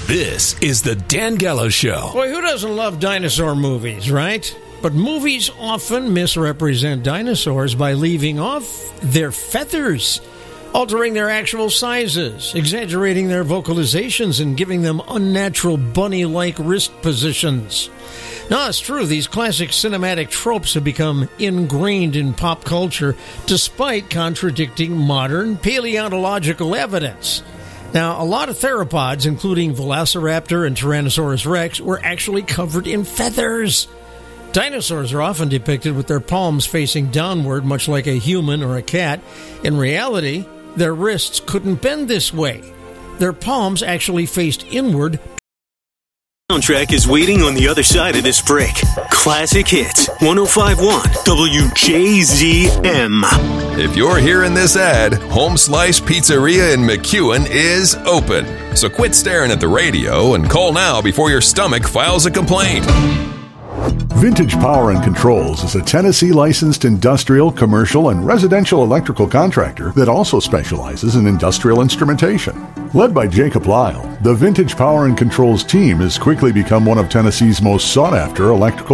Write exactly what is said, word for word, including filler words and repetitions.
This is the Dan Gallo Show. Boy, who doesn't love dinosaur movies, right? But movies often misrepresent dinosaurs by leaving off their feathers, altering their actual sizes, exaggerating their vocalizations, and giving them unnatural bunny-like wrist positions. Now, it's true, these classic cinematic tropes have become ingrained in pop culture despite contradicting modern paleontological evidence. Now, a lot of theropods, including Velociraptor and Tyrannosaurus rex, were actually covered in feathers. Dinosaurs are often depicted with their palms facing downward, much like a human or a cat. In reality, their wrists couldn't bend this way. Their palms actually faced inward. Soundtrack is waiting on the other side of this break. Classic Hits, one oh five point one W J Z M. If you're hearing this ad, Home Slice Pizzeria in McEwen is open. So quit staring at the radio and call now before your stomach files a complaint. Vintage Power and Controls is a Tennessee licensed industrial, commercial, and residential electrical contractor that also specializes in industrial instrumentation. Led by Jacob Lyle, the Vintage Power and Controls team has quickly become one of Tennessee's most sought-after electrical